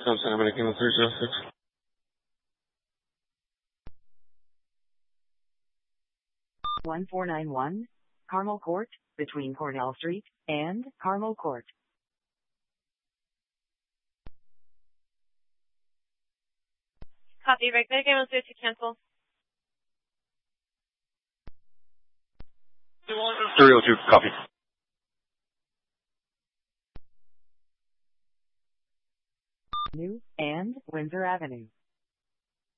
Thompson, I'm making the 306. One 491, Carmel Court, between Cornell Street and Carmel Court. Copy. Regular game 02 to cancel. 302, copy. New and Windsor Avenue.